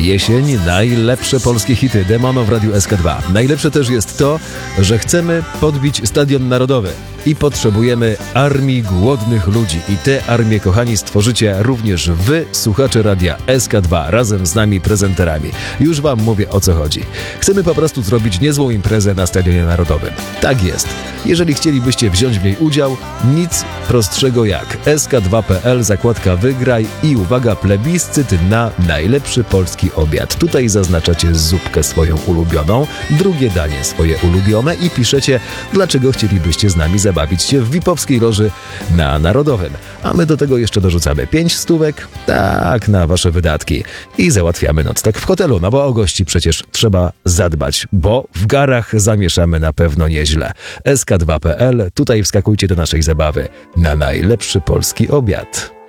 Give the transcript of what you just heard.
jesień, najlepsze polskie hity Demono w Radiu SK2. Najlepsze też jest to, że chcemy podbić Stadion Narodowy i potrzebujemy armii głodnych ludzi. I tę armię, kochani, stworzycie również wy, słuchacze Radia SK2, razem z nami, prezenterami. Już wam mówię, o co chodzi. Chcemy po prostu zrobić niezłą imprezę na Stadionie Narodowym. Tak jest. Jeżeli chcielibyście wziąć w niej udział, nic prostszego jak sk2.pl, zakładka wygraj i uwaga, plebiscyt na najlepszy polski obiad. Tutaj zaznaczacie zupkę swoją ulubioną, drugie danie swoje ulubione i piszecie, dlaczego chcielibyście z nami zabawić się w VIP-owskiej loży na Narodowym. A my do tego jeszcze dorzucamy 5 stówek, tak, na wasze wydatki. I załatwiamy nocleg w hotelu, no bo o gości przecież trzeba zadbać, bo w garach zamieszamy na pewno nieźle. sk2.pl, tutaj wskakujcie do naszej zabawy na najlepszy polski obiad.